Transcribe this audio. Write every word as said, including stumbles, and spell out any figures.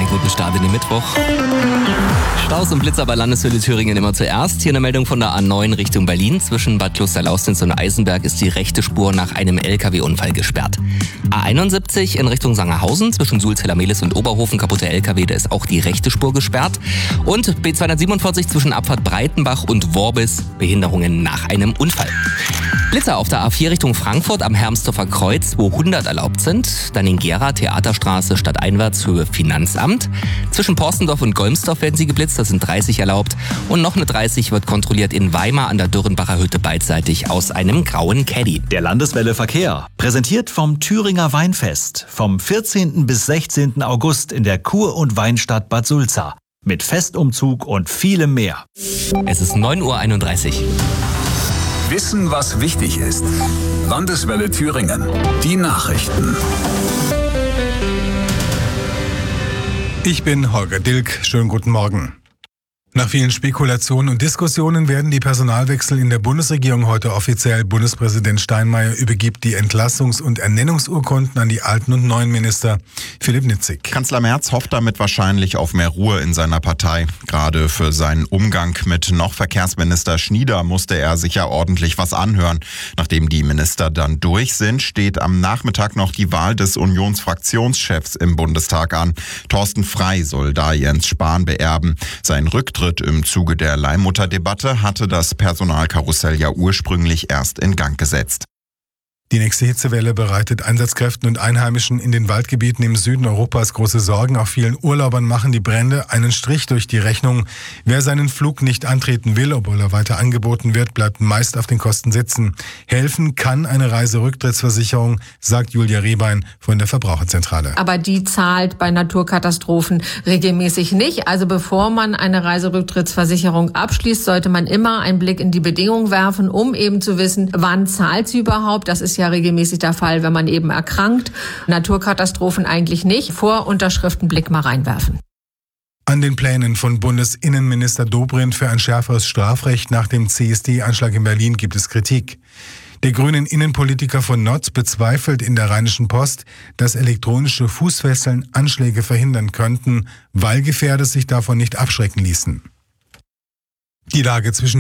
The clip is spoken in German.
einen guten Start in den Mittwoch. Staus und Blitzer bei Landeshöhle Thüringen immer zuerst. Hier eine Meldung von der A neun Richtung Berlin. Zwischen Bad Klosterlausnitz und Eisenberg ist die rechte Spur nach einem L K W-Unfall gesperrt. A einundsiebzig in Richtung Sangerhausen. Zwischen Sulzheller-Mehlis und Oberhofen kaputter L K W, da ist auch die rechte Spur gesperrt. Und B zweihundertsiebenundvierzig zwischen Abfahrt Breitenbach und Worbis. Behinderungen nach einem Unfall. Blitzer auf der A vier Richtung Frankfurt am Hermsdorfer Kreuz, wo hundert erlaubt sind. Dann in Gera, Theaterstraße, stadteinwärts, Höhe Finanzamt. Zwischen Porstendorf und Golmsdorf werden sie geblitzt, da sind dreißig erlaubt. Und noch eine dreißig wird kontrolliert in Weimar an der Dürrenbacher Hütte beidseitig aus einem grauen Caddy. Der Landeswelle Verkehr, präsentiert vom Thüringer Weinfest, vom vierzehnten bis sechzehnten August in der Kur- und Weinstadt Bad Sulza. Mit Festumzug und vielem mehr. Es ist neun Uhr einunddreißig. Wissen, was wichtig ist. Landeswelle Thüringen. Die Nachrichten. Ich bin Holger Dilk. Schönen guten Morgen. Nach vielen Spekulationen und Diskussionen werden die Personalwechsel in der Bundesregierung heute offiziell. Bundespräsident Steinmeier übergibt die Entlassungs- und Ernennungsurkunden an die alten und neuen Minister. Philipp Nitzig. Kanzler Merz hofft damit wahrscheinlich auf mehr Ruhe in seiner Partei. Gerade für seinen Umgang mit noch Verkehrsminister Schnieder musste er sich ja ordentlich was anhören. Nachdem die Minister dann durch sind, steht am Nachmittag noch die Wahl des Unionsfraktionschefs im Bundestag an. Thorsten Frey soll da Jens Spahn beerben. Sein Rücktritt im Zuge der Leihmutterdebatte hatte das Personalkarussell ja ursprünglich erst in Gang gesetzt. Die nächste Hitzewelle bereitet Einsatzkräften und Einheimischen in den Waldgebieten im Süden Europas große Sorgen. Auch vielen Urlaubern machen die Brände einen Strich durch die Rechnung. Wer seinen Flug nicht antreten will, obwohl er weiter angeboten wird, bleibt meist auf den Kosten sitzen. Helfen kann eine Reiserücktrittsversicherung, sagt Julia Rehbein von der Verbraucherzentrale. Aber die zahlt bei Naturkatastrophen regelmäßig nicht. Also bevor man eine Reiserücktrittsversicherung abschließt, sollte man immer einen Blick in die Bedingungen werfen, um eben zu wissen, wann zahlt sie überhaupt. Das ist ja regelmäßig der Fall, wenn man eben erkrankt. Naturkatastrophen eigentlich nicht. Vor Unterschriften Blick mal reinwerfen. An den Plänen von Bundesinnenminister Dobrindt für ein schärferes Strafrecht nach dem C S D-Anschlag in Berlin gibt es Kritik. Der grünen Innenpolitiker von Notz bezweifelt in der Rheinischen Post, dass elektronische Fußfesseln Anschläge verhindern könnten, weil Gefährder sich davon nicht abschrecken ließen. Die Lage zwischen